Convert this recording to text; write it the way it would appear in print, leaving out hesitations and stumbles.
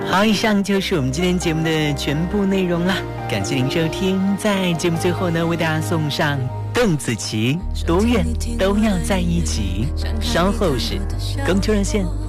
好，以上就是我们今天节目的全部内容啦，感谢您收听。在节目最后呢，为大家送上邓紫棋《多远都要在一起》，稍后是更秋热线